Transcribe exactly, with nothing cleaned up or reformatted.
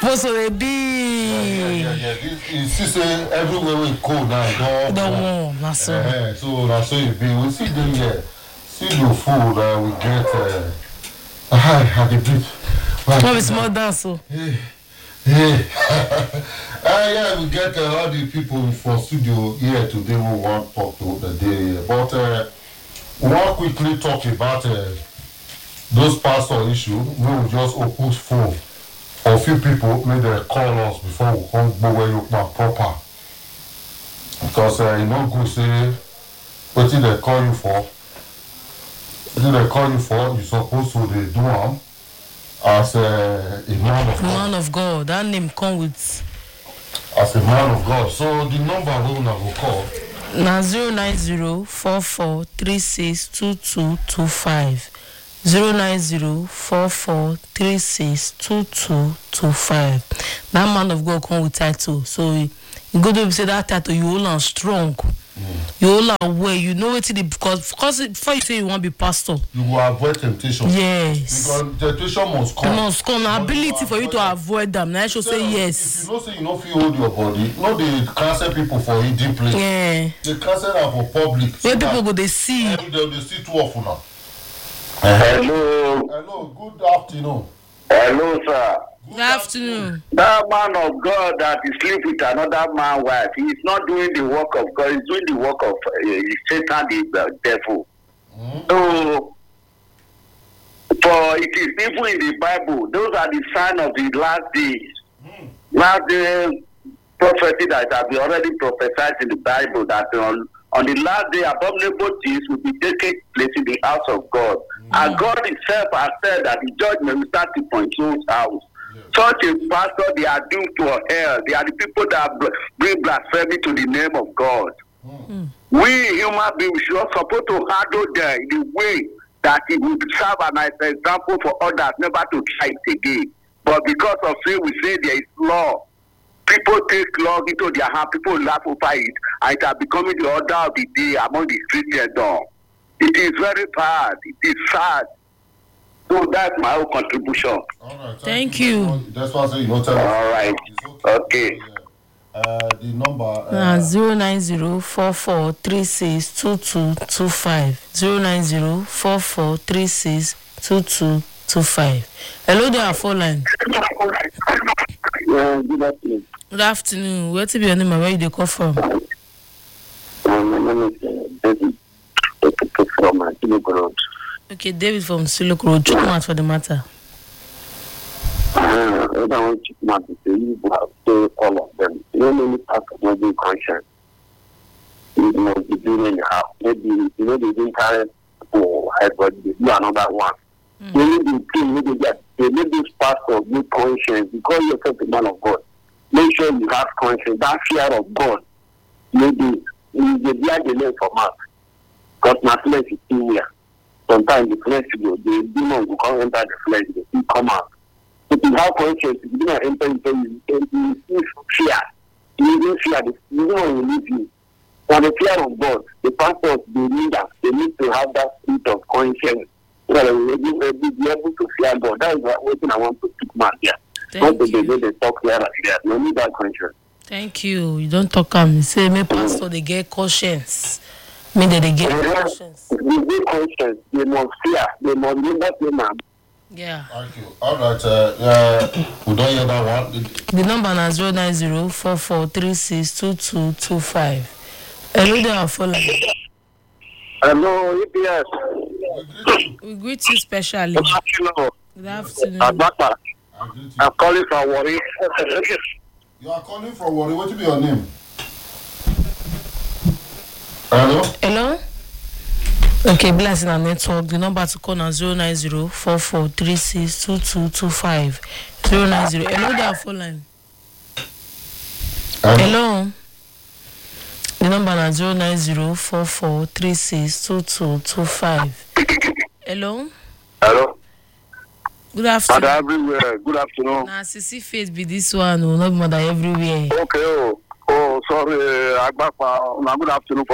Supposed to be. Yeah, yeah, yeah. yeah. This, you see, say everywhere we go now, don't warm. That's so. Uh, so that's so it be. We see them here. See the food uh, we get. Uh, hi, had a bit. What is more dance so? Hey, hey. uh, yeah, we get uh, all the people from studio here today who want to talk to the day. But uh, we want to quickly talk about uh, those pastor issue. We will just open phone for a few people. May they call us before we come go where you are proper. Because uh, you know, good say, what did they call you for? What did they call you for? You supposed to they do them as a, a man of God. Man of God. That name come with. As a man of God. So the number we will call. Now zero nine zero four four three six two two two five. Zero nine zero four four three six two two two five. That man of God come with title. So you go to say that title, you hold on strong. Mm. You hold on well. You know what it is because because before you say you want to be pastor, you will avoid temptation. Yes. Because temptation must come. It must come. The ability for you to them. avoid them. Now I should say yes. If you know say you don't feel hold your body, no they cancel people for hidden place. Yeah. They cancel them for public. Where so people go they see. They, they see too often now. Uh, hello. Hello, good afternoon. Hello, sir. Good, good afternoon. That man of God that is sleep with another man's wife, he is not doing the work of God, he's doing the work of uh, Satan, the uh, devil. Mm. So, for it is even in the Bible, those are the signs of the last days. Mm. Last day prophecy that has been already prophesied in the Bible that on, on the last day, abominable things will be taking place in the house of God. Mm. And God himself has said that the judgment will start from his house. Yeah. Such a pastor, they are doomed to hell. They are the people that bring blasphemy to the name of God. Mm. We human beings are supposed to handle them in the way that it will serve as an example for others never to try it again. But because of sin, we say there is law. People take law into their hand, people laugh over it, and it has become the order of the day among the Christendom. It is very bad. It is sad. So that's my own contribution. All right, thank, thank you. you. That's why I say you don't tell us. All right. Okay. okay. Yeah. Uh, the number. Uh, zero nine zero four four three six two two two five. Zero nine zero four four three six two two two five. Hello there, phone line. Yeah, good afternoon. Good afternoon. Where to be your name and where you call from? Um, my name is uh, David. From uh, Silok Road. Okay, David from Silok Road. Check out for the matter. Uh, I want to check out to say you have to all of them. You don't only pass of being conscious. You must be doing anyhow. Maybe you know they didn't carry for high body, they do another one. Mm. Maybe they think maybe that they make this pastor be conscious because you're such a man of God. Make sure you have conscience, that fear of God. Maybe you get the name for us. Because my flesh is still here. Sometimes the flesh will go, the demon will come enter the flesh, they will come out. If you have conscience, if you do not enter into you, you see fear. You will fear, the demon will leave you. For the fear of God, the pastors, they need that. They need to have that spirit of conscience. So that they will be, be able to fear God. That is what I want to speak man here. Thank Not you. They, they talk here and there. No need that conscience. Thank you. You don't talk am. Um, say, me pastor, they get conscience. Me, they, they get conscience. They get conscience. They must fear. They must know that they man. Yeah. Thank you. All right. Uh, uh, we don't hear that one. The number is zero nine zero four four three six two two two five. Hello there, phone line. Hello, E P S. We greet you specially. Good afternoon. Good afternoon. Agbata. I'm calling from Warri. You are calling from Warri. What will be your name? Hello? Hello? Okay, blessing our network. The number to call is zero nine zero four four three six two two two five. zero nine zero. Hello there, phone line. Hello? Hello? The number is zero nine zero four four three six two two two five. Hello? Hello? Good afternoon. Mother everywhere. Good afternoon. Nah, Sissy face be this one, oh, not mother everywhere. Okay, oh, oh sorry, Agbapa. Good afternoon.